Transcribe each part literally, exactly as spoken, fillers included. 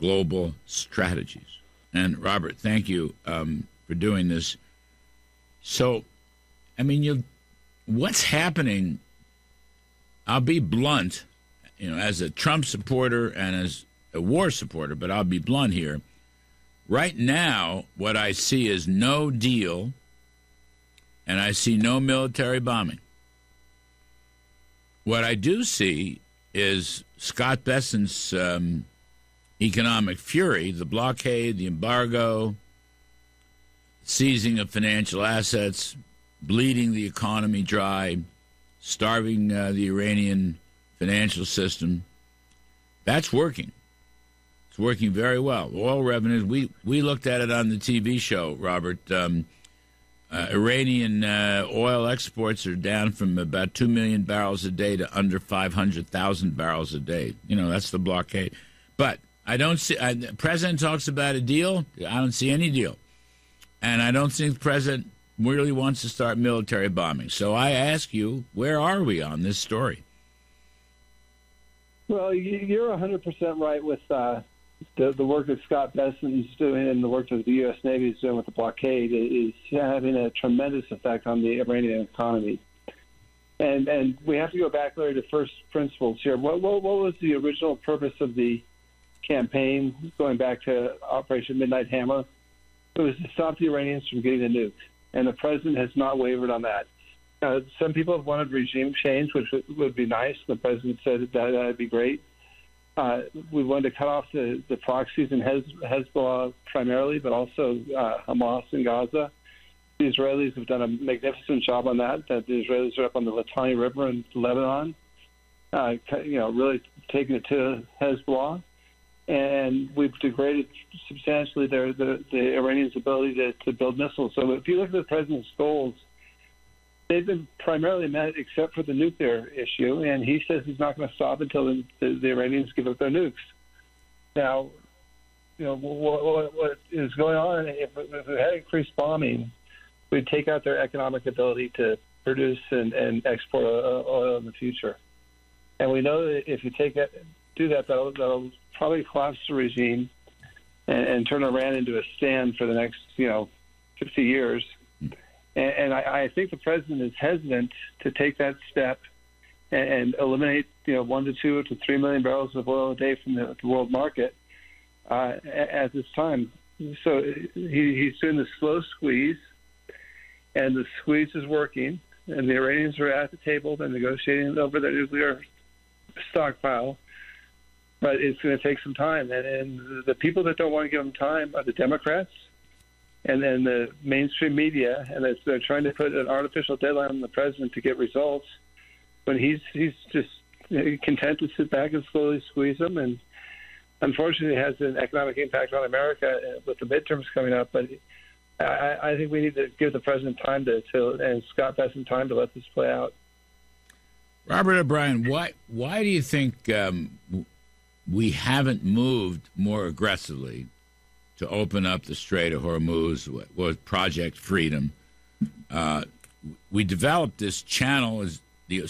global strategies. And Robert, thank you um, for doing this. So, I mean, you, what's happening? I'll be blunt, you know, as a Trump supporter and as a war supporter, but I'll be blunt here. Right now, what I see is no deal, and I see no military bombing. What I do see is Scott Bessent's um, economic fury, the blockade, the embargo, seizing of financial assets, bleeding the economy dry, starving uh, the Iranian financial system. That's working. It's working very well. Oil revenues, we, we looked at it on the T V show, Robert. Um, uh, Iranian uh, oil exports are down from about two million barrels a day to under five hundred thousand barrels a day. You know, that's the blockade. But I don't see, I, the president talks about a deal. I don't see any deal. And I don't think the president really wants to start military bombing. So I ask you, where are we on this story? Well, you're one hundred percent right with uh, the, the work that Scott Bessent is doing and the work that the U S. Navy is doing with the blockade is having a tremendous effect on the Iranian economy. And and we have to go back, Larry, to first principles here. What, what, what was the original purpose of the campaign going back to Operation Midnight Hammer? It was to stop the Iranians from getting a nuke. And the president has not wavered on that. Uh, some people have wanted regime change, which would, would be nice. The president said that that would be great. Uh, we wanted to cut off the, the proxies in Hez, Hezbollah primarily, but also uh, Hamas in Gaza. The Israelis have done a magnificent job on that. That the Israelis are up on the Litani River in Lebanon, uh, you know, really taking it to Hezbollah. And we've degraded substantially their, the, the Iranians' ability to, to build missiles. So if you look at the president's goals, they've been primarily met except for the nuclear issue, and he says he's not going to stop until the, the, the Iranians give up their nukes. Now, you know, what, what, what is going on, if, if we had increased bombing, we'd take out their economic ability to produce and, and export oil in the future. And we know that if you take it, do that, that'll, that'll probably collapse the regime and, and turn Iran into a stand for the next, you know, fifty years. And, and I, I think the president is hesitant to take that step and, and eliminate, you know, one to two to three million barrels of oil a day from the, the world market uh, at this time. So he, he's doing the slow squeeze, and the squeeze is working. And the Iranians are at the table. They're negotiating over their nuclear stockpile. But it's going to take some time. And, and the people that don't want to give them time are the Democrats and then the mainstream media. And they're trying to put an artificial deadline on the president to get results when he's he's just content to sit back and slowly squeeze them. And unfortunately, it has an economic impact on America with the midterms coming up. But I, I think we need to give the president time to, to and Scott Bessent time to let this play out. Robert O'Brien, why, why do you think um, we haven't moved more aggressively to open up the Strait of Hormuz with Project Freedom? Uh, we developed this channel, as the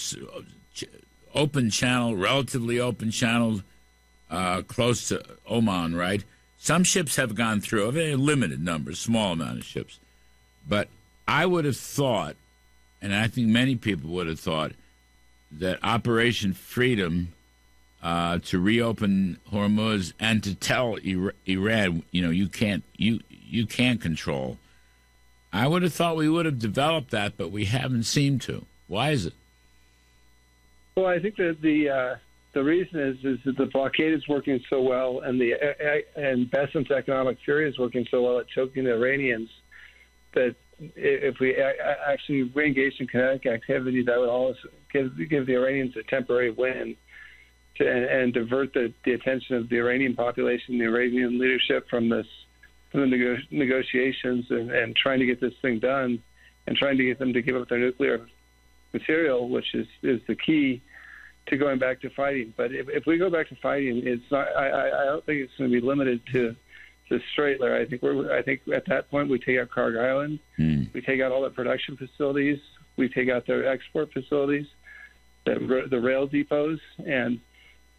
open channel, relatively open channel, uh, close to Oman, right? Some ships have gone through, a very limited number, small amount of ships. But I would have thought, and I think many people would have thought, that Operation Freedom uh, to reopen Hormuz and to tell Iran, you know, you can't you you can't control. I would have thought we would have developed that, but we haven't seemed to. Why is it? Well, I think that the uh, the reason is is that the blockade is working so well, and the uh, and Bessent's economic fury is working so well at choking the Iranians that if we actually re-engage in kinetic activity, that would always give give the Iranians a temporary win to, and, and divert the, the attention of the Iranian population, the Iranian leadership from this from the nego- negotiations and, and trying to get this thing done and trying to get them to give up their nuclear material, which is, is the key to going back to fighting. But if, if we go back to fighting, it's not. I, I don't think it's going to be limited to the Strait, Larry. I think we're. I think at that point we take out Kharg Island, mm. we take out all the production facilities, we take out their export facilities, the, the rail depots, and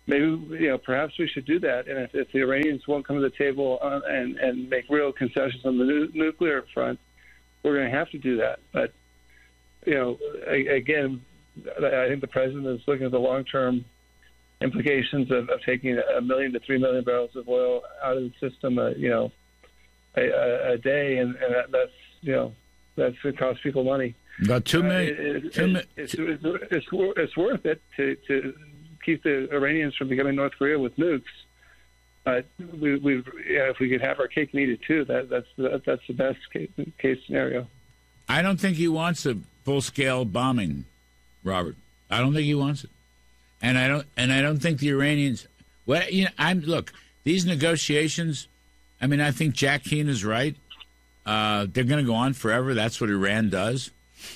maybe, you know, perhaps we should do that. And if, if the Iranians won't come to the table uh, and, and make real concessions on the nu- nuclear front, we're going to have to do that. But, you know, a- again, I think the president is looking at the long-term implications of, of taking a million to three million barrels of oil out of the system, uh, you know, a, a, a day, and, and that, that's, you know, that's going to cost people money. About two million. Uh, it, two mi- it, it's, it's, it's, it's worth it to, to keep the Iranians from becoming North Korea with nukes. But we, we, yeah, if we could have our cake and eat it too, that, that's that, that's the best case, case scenario. I don't think he wants a full-scale bombing, Robert. I don't think he wants it, and I don't. And I don't think the Iranians. Well, you know, I'm look. These negotiations. I mean, I think Jack Keane is right. Uh, they're going to go on forever. That's what Iran does.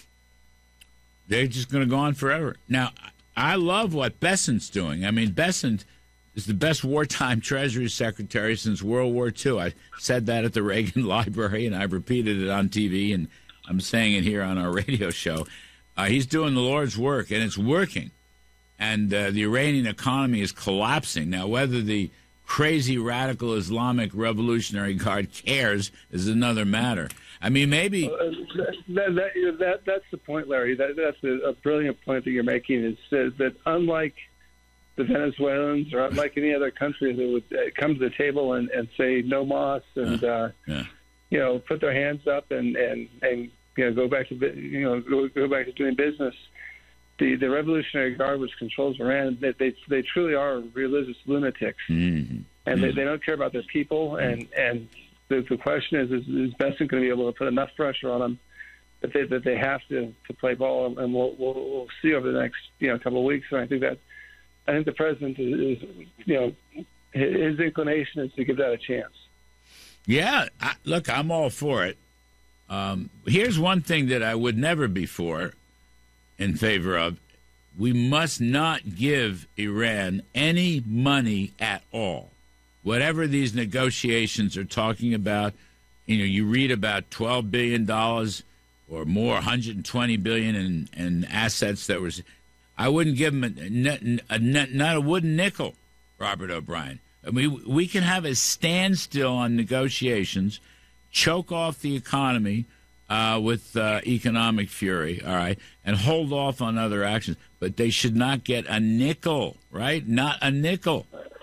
They're just going to go on forever. Now, I love what Bessent's doing. I mean, Bessent is the best wartime Treasury Secretary since World War Two. I said that at the Reagan Library, and I've repeated it on T V, and I'm saying it here on our radio show. Uh, he's doing the Lord's work, and it's working. And uh, the Iranian economy is collapsing. Now, whether the crazy radical Islamic Revolutionary Guard cares is another matter. I mean, maybe... Uh, that, that, that, that's the point, Larry. That, that's a, a brilliant point that you're making, is that, that unlike the Venezuelans or unlike any other country that would uh, come to the table and, and say no mas and, uh, yeah. you know, put their hands up and, and, and you know, go back to, you know, go, go back to doing business, the, the Revolutionary Guard, which controls Iran, they, they, they truly are religious lunatics. Mm-hmm. And mm-hmm. They, they don't care about their people, and, and The, the question is, is, is Bessent going to be able to put enough pressure on them that they, that they have to, to play ball? And we'll, we'll, we'll see over the next, you know, couple of weeks. And I think that, I think the president is, is you know, his inclination is to give that a chance. Yeah, I, look, I'm all for it. Um, here's one thing that I would never be for, in favor of. We must not give Iran any money at all. Whatever these negotiations are talking about, you know, you read about twelve billion dollars or more, one hundred twenty billion dollars in, in assets that was. I wouldn't give them a, a, a, not a wooden nickel, Robert O'Brien. I mean, we can have a standstill on negotiations, choke off the economy uh, with uh, economic fury, all right, and hold off on other actions. But they should not get a nickel, right? Not a nickel.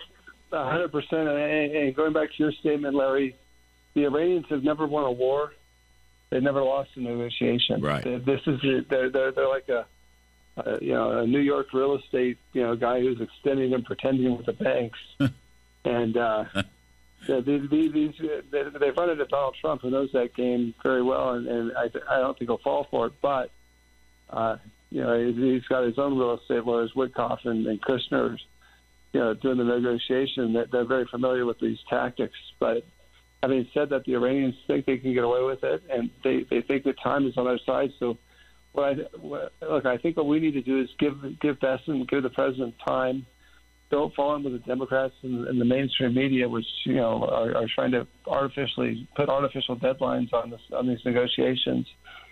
A hundred percent. And going back to your statement, Larry, the Iranians have never won a war. They've never lost a negotiation. Right. This is they're they're, they're like a, a you know a New York real estate you know guy who's extending and pretending with the banks, and uh, these, these they, they've run into Donald Trump, who knows that game very well, and, and I I don't think he'll fall for it. But uh, you know he's got his own real estate lawyers, Witkoff and, and Kushner. You know, during the negotiation, that they're very familiar with these tactics. But having said that, the Iranians think they can get away with it, and they, they think the time is on their side. So, what I, what, look, I think what we need to do is give give Bessent, give the president time. Don't fall in with the Democrats and, and the mainstream media, which you know are, are trying to artificially put artificial deadlines on this on these negotiations.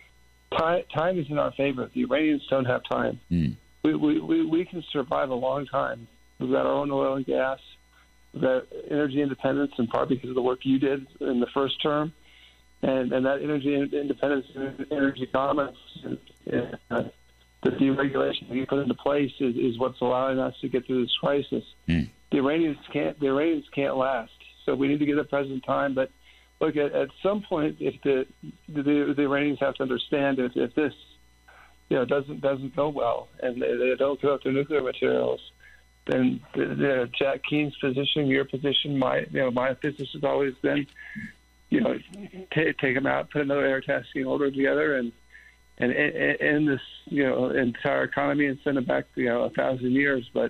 Time, time is in our favor. The Iranians don't have time. Mm. We, we, we we can survive a long time. We've got our own oil and gas. We've got energy independence, in part because of the work you did in the first term. And, and that energy independence and energy dominance, and, uh, the deregulation that you put into place is, is what's allowing us to get through this crisis. Mm. The Iranians can't. The Iranians can't last. So we need to give the president time. But look, at, at some point, if the, the the Iranians have to understand if, if this, you know, doesn't doesn't go well, and they, they don't give up their nuclear materials, then the, the Jack Keene's position, your position, my you know my position has always been, you know, t- take them out, put another air tasking order together, and and end this you know entire economy and send them back you know a thousand years. But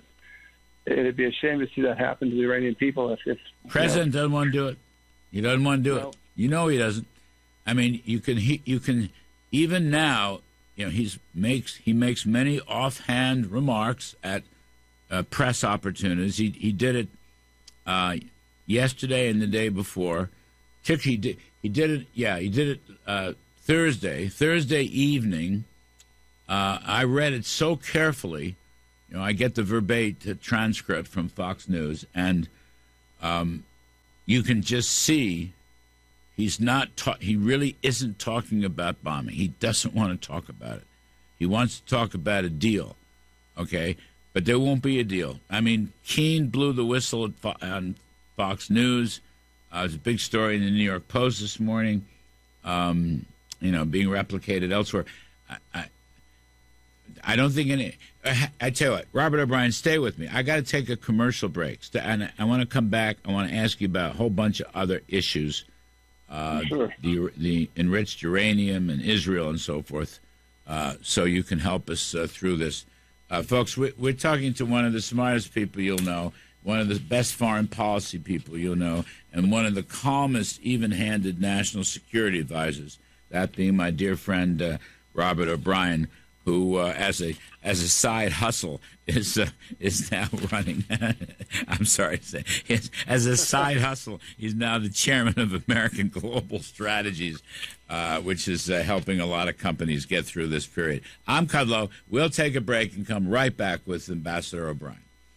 it'd be a shame to see that happen to the Iranian people. If, if President you know, doesn't want to do it, he doesn't want to do well, it. You know he doesn't. I mean, you can he, you can even now. You know he's makes he makes many offhand remarks at Uh, press opportunities. He he did it uh, yesterday and the day before. He did he did it. Yeah, he did it uh, Thursday. Thursday evening. Uh, I read it so carefully. You know, I get the verbatim transcript from Fox News, and um, you can just see he's not. Ta- he really isn't talking about bombing. He doesn't want to talk about it. He wants to talk about a deal, okay? But there won't be a deal. I mean, Keene blew the whistle at Fo- on Fox News. Uh, it was a big story in the New York Post this morning. Um, you know, being replicated elsewhere. I, I, I don't think any. I, I tell you what, Robert O'Brien, stay with me. I got to take a commercial break, and I want to come back. I want to ask you about a whole bunch of other issues, uh, sure. the the enriched uranium and Israel and so forth. Uh, so you can help us uh, through this, uh, folks. We, we're talking to one of the smartest people you'll know, one of the best foreign policy people you'll know, and one of the calmest, even-handed national security advisors. That being my dear friend uh, Robert O'Brien, who, uh, as a as a side hustle, is uh, is now running. I'm sorry to say, is, as a side hustle, he's now the chairman of American Global Strategies, uh, which is uh, helping a lot of companies get through this period. I'm Kudlow. We'll take a break and come right back with Ambassador O'Brien.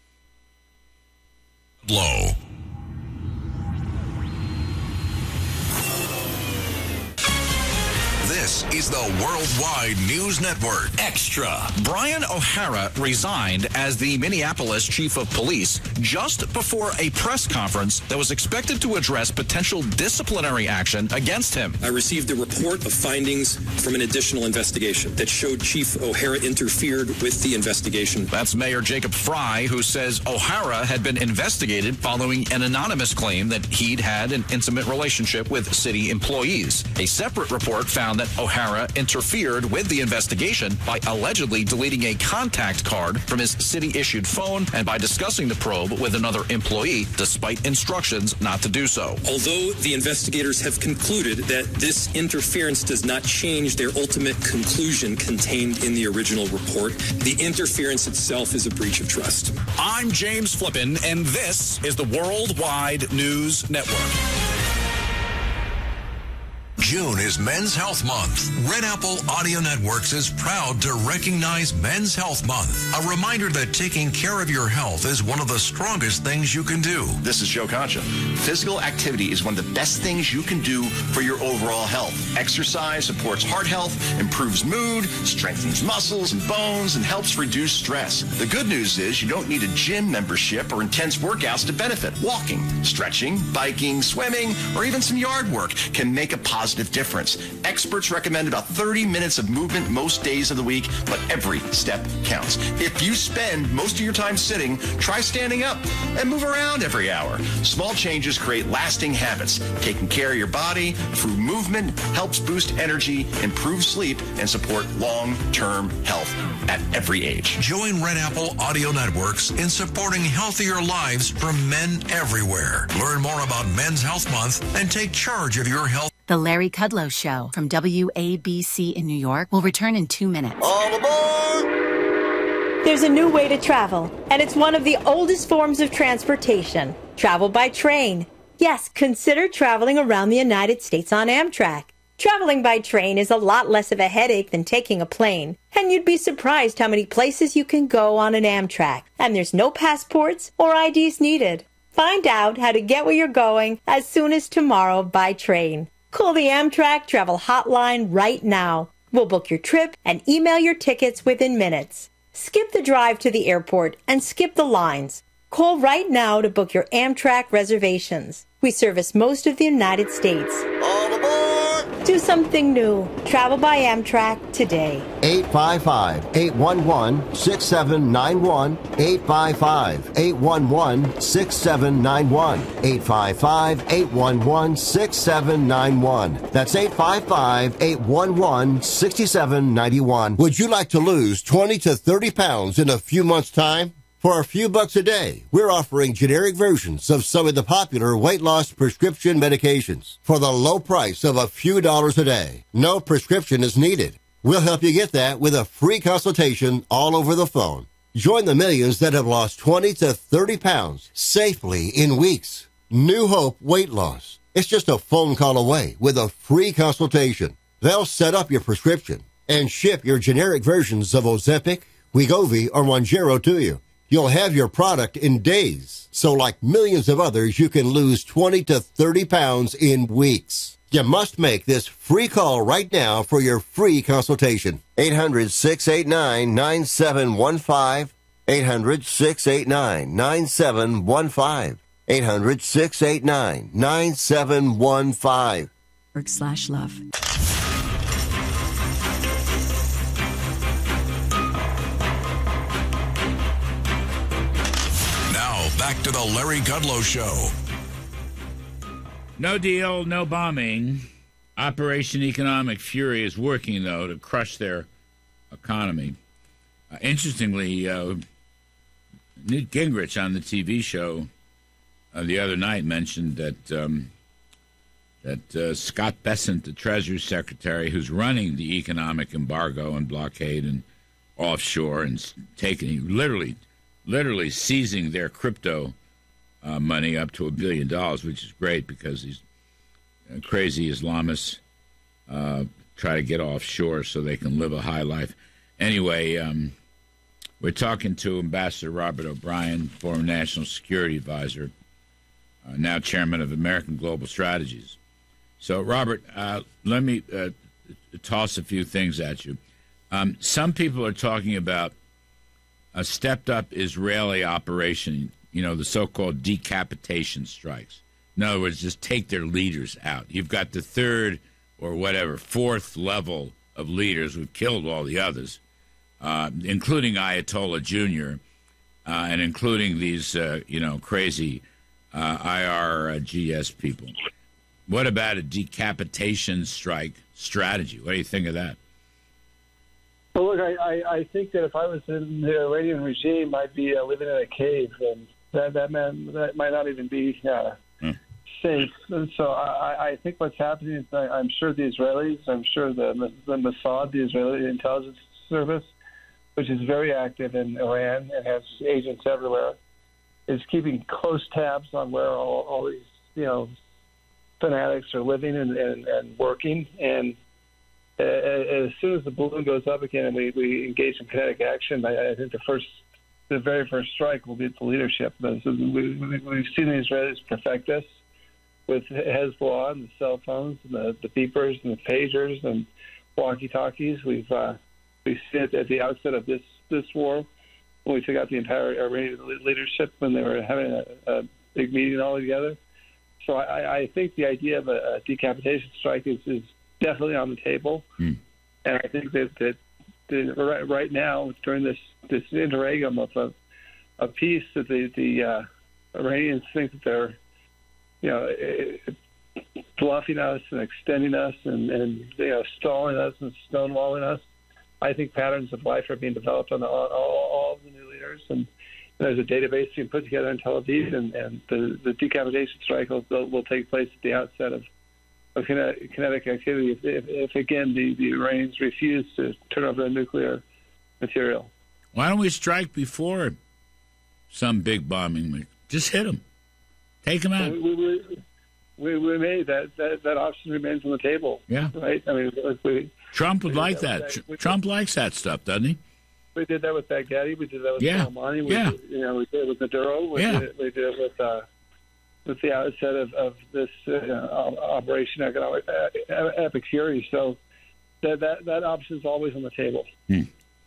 Low. This is the Worldwide News Network. Extra. Brian O'Hara resigned as the Minneapolis chief of police just before a press conference that was expected to address potential disciplinary action against him. I received a report of findings from an additional investigation that showed Chief O'Hara interfered with the investigation. That's Mayor Jacob Fry, who says O'Hara had been investigated following an anonymous claim that he'd had an intimate relationship with city employees. A separate report found that O'Hara interfered with the investigation by allegedly deleting a contact card from his city-issued phone and by discussing the probe with another employee, despite instructions not to do so. Although the investigators have concluded that this interference does not change their ultimate conclusion contained in the original report, the interference itself is a breach of trust. I'm James Flippin, and this is the Worldwide News Network. June is Men's Health Month. Red Apple Audio Networks is proud to recognize Men's Health Month. A reminder that taking care of your health is one of the strongest things you can do. This is Joe Concha. Physical activity is one of the best things you can do for your overall health. Exercise supports heart health, improves mood, strengthens muscles and bones, and helps reduce stress. The good news is you don't need a gym membership or intense workouts to benefit. Walking, stretching, biking, swimming, or even some yard work can make a positive difference. Experts recommend about thirty minutes of movement most days of the week, but every step counts. If you spend most of your time sitting, try standing up and move around every hour. Small changes create lasting habits. Taking care of your body through movement helps boost energy, improve sleep, and support long-term health at every age. Join Red Apple Audio Networks in supporting healthier lives for men everywhere. Learn more about Men's Health Month and take charge of your health. The Larry Kudlow Show from W A B C in New York will return in two minutes. All aboard! There's a new way to travel, and it's one of the oldest forms of transportation. Travel by train. Yes, consider traveling around the United States on Amtrak. Traveling by train is a lot less of a headache than taking a plane, and you'd be surprised how many places you can go on an Amtrak. And there's no passports or I Ds needed. Find out how to get where you're going as soon as tomorrow by train. Call the Amtrak Travel Hotline right now. We'll book your trip and email your tickets within minutes. Skip the drive to the airport and skip the lines. Call right now to book your Amtrak reservations. We service most of the United States. All aboard! Do something new. Travel by Amtrak today. eight five five, eight one one, six seven nine one. eight five five, eight one one, six seven nine one. eight five five, eight one one, six seven nine one. That's eight five five, eight one one, six seven nine one. Would you like to lose twenty to thirty pounds in a few months' time? For a few bucks a day, we're offering generic versions of some of the popular weight loss prescription medications for the low price of a few dollars a day. No prescription is needed. We'll help you get that with a free consultation all over the phone. Join the millions that have lost twenty to thirty pounds safely in weeks. New Hope Weight Loss. It's just a phone call away with a free consultation. They'll set up your prescription and ship your generic versions of Ozempic, Wegovy or Mounjaro to you. You'll have your product in days. So like millions of others, you can lose twenty to thirty pounds in weeks. You must make this free call right now for your free consultation. eight hundred, six eight nine, nine seven one five. eight hundred, six eight nine, nine seven one five. eight hundred, six eight nine, nine seven one five. Slash love. Now, back to the Larry Kudlow Show. No deal, no bombing. Operation Economic Fury is working, though, to crush their economy. Uh, interestingly, uh, Newt Gingrich on the T V show uh, the other night mentioned that um, that uh, Scott Bessent, the Treasury Secretary, who's running the economic embargo and blockade and offshore and taking, literally, literally seizing their crypto Uh, money up to a billion dollars, which is great because these uh, crazy Islamists uh, try to get offshore so they can live a high life. Anyway, um, we're talking to Ambassador Robert O'Brien, former National Security Advisor, uh, now Chairman of American Global Strategies. So, Robert, uh, let me uh, toss a few things at you. Um, some people are talking about a stepped-up Israeli operation, you know, the so-called decapitation strikes. In other words, just take their leaders out. You've got the third or whatever, fourth level of leaders who've killed all the others, uh, including Ayatollah Junior, uh, and including these, uh, you know, crazy uh, I R G S people. What about a decapitation strike strategy? What do you think of that? Well, look, I, I, I think that if I was in the Iranian regime, I'd be uh, living in a cave, and that that, man, that might not even be uh, hmm. safe. And so I, I think what's happening is I, I'm sure the Israelis, I'm sure the, the Mossad, the Israeli intelligence service, which is very active in Iran and has agents everywhere, is keeping close tabs on where all, all these, you know, fanatics are living and, and, and working. And as soon as the balloon goes up again and we, we engage in kinetic action, I, I think the first, the very first strike will be the leadership. So we, we've seen the Israelis perfect this with Hezbollah and the cell phones and the, the beepers and the pagers and walkie-talkies. We've uh, we've seen it at the outset of this, this war when we took out the entire Iranian leadership when they were having a, a big meeting all together. So I, I think the idea of a, a decapitation strike is, is definitely on the table, mm. and I think that, that, that right, right now during this this interregnum of a, a peace, that the the uh, Iranians think that they're, you know, bluffing us and extending us and, and you know stalling us and stonewalling us. I think patterns of life are being developed on, the, on all, all of the new leaders, and there's a database being put together in Tel Aviv, and, and the, the decapitation strike will, will take place at the outset of. of kinetic, kinetic activity if, if, if again, the, the Iranians refuse to turn over the nuclear material. Why don't we strike before some big bombing? Just hit them. Take them out. We, we, we, we may. That, that, that option remains on the table. Yeah. Right? I mean, we, Trump would like that. that. We, Trump likes that stuff, doesn't he? We did that with Baghdadi. We did that with yeah. Soleimani. We yeah. Did, you know, we did it with Maduro. We, yeah. did, it, we did it with... Uh, with the outset of, of this uh, Operation Economic uh, Epic Fury. So that, that that option is always on the table. Hmm.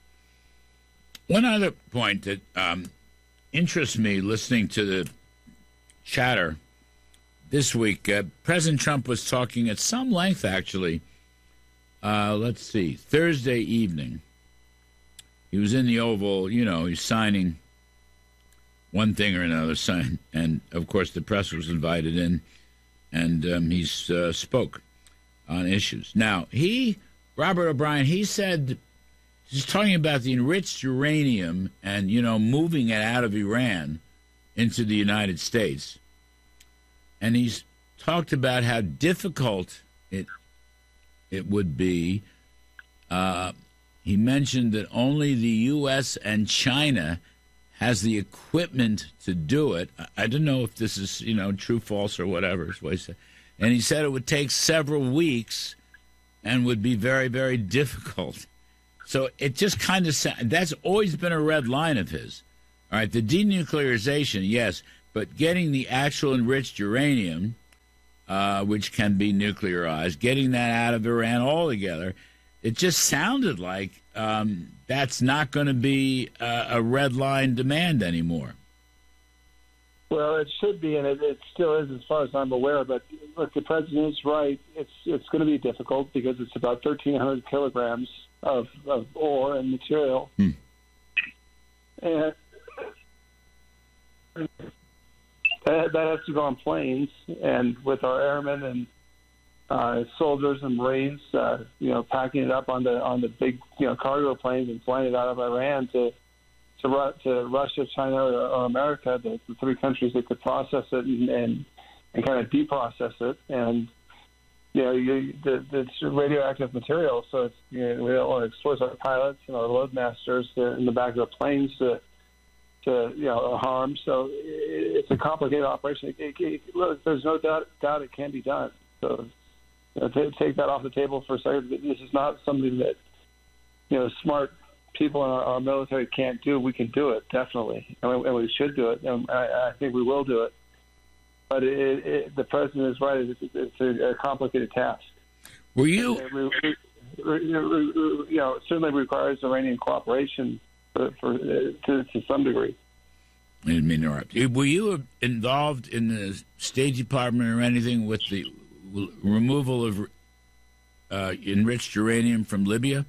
One other point that um, interests me listening to the chatter this week, uh, President Trump was talking at some length, actually, uh, let's see, Thursday evening. He was in the Oval, you know, he's signing one thing or another, sign, and of course the press was invited in, and um, he uh, spoke on issues. Now, he, Robert O'Brien, he said, he's talking about the enriched uranium and, you know, moving it out of Iran into the United States, and he's talked about how difficult it it would be. Uh, he mentioned that only the U S and China has the equipment to do it. I don't know if this is, you know, true, false, or whatever. Is what he said. And he said it would take several weeks and would be very, very difficult. So it just kind of that's always been a red line of his. All right, the denuclearization, yes, but getting the actual enriched uranium, uh, which can be nuclearized, getting that out of Iran altogether, it just sounded like um, that's not going to be uh, a red line demand anymore. Well, it should be, and it, it still is as far as I'm aware. But look, the president is right. It's it's going to be difficult because it's about thirteen hundred kilograms of, of ore and material. Hmm. And that, that has to go on planes, and with our airmen and uh, soldiers and Marines, uh, you know, packing it up on the on the big you know cargo planes and flying it out of Iran to to, Ru- to Russia, China, or, or America, the, the three countries that could process it and and, and kind of deprocess it. And you know, you, the, it's radioactive material, so it's, you know, we don't want to expose our pilots and our loadmasters to, in the back of the planes to, to you know, harm. So it, it's a complicated operation. It, it, it, look, there's no doubt, doubt it can be done. So you know, to take that off the table for a second. This is not something that, you know, smart people in our, our military can't do. We can do it, definitely, and we, and we should do it, and I, I think we will do it. But it, it, the president is right. It's, it's a, a complicated task. Were you? It, you know, it certainly requires Iranian cooperation for, for to, to some degree. I didn't mean to interrupt. Were you involved in the State Department or anything with the removal of uh, enriched uranium from Libya?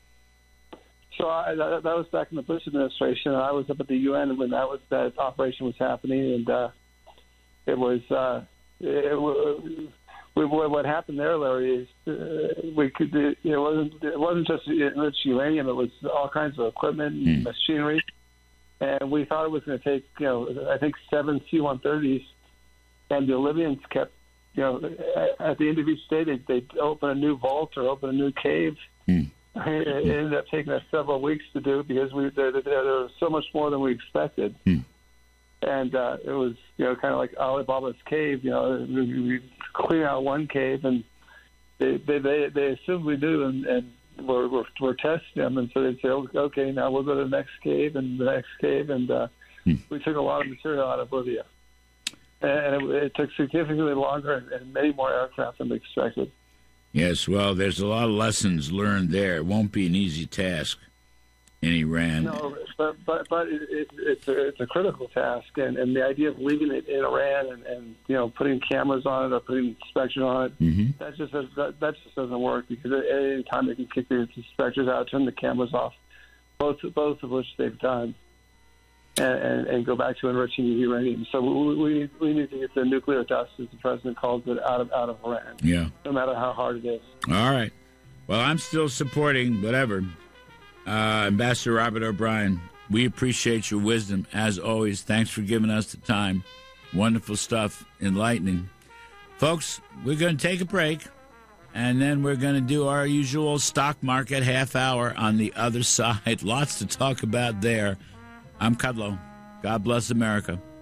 So I, that, that was back in the Bush administration, and I was up at the U N when that was that operation was happening, and. Uh, It was uh, it, it, what happened there, Larry. Is uh, we could it wasn't it wasn't just enriched uranium. It was all kinds of equipment and mm. machinery, and we thought it was going to take you know I think seven C one thirties, and the Libyans kept you know at the end of each day they they open a new vault or open a new cave. Mm. It ended up taking us several weeks to do because we there, there, there was so much more than we expected. Mm. And uh, it was, you know, kind of like Alibaba's cave. You know, we, we clear out one cave, and they they they, they assumed we knew, and, and we're, we're we're testing them, and so they'd say, okay, now we'll go to the next cave and the next cave, and uh, hmm. we took a lot of material out of Libya, and it, it took significantly longer and, and many more aircraft than we expected. Yes, well, there's a lot of lessons learned there. It won't be an easy task in Iran. No, but but but it, it, it's a it's a critical task, and, and the idea of leaving it in Iran and, and you know putting cameras on it or putting inspection on it, mm-hmm. that just that, that just doesn't work because at any time they can kick the inspectors out, turn the cameras off, both both of which they've done, and, and, and go back to enriching uranium. So we, we we need to get the nuclear dust, as the president calls it, out of out of Iran. Yeah. No matter how hard it is. All right. Well, I'm still supporting whatever. Uh, Ambassador Robert O'Brien, we appreciate your wisdom, as always. Thanks for giving us the time. Wonderful stuff, enlightening. Folks, we're going to take a break, and then we're going to do our usual stock market half hour on the other side. Lots to talk about there. I'm Kudlow. God bless America.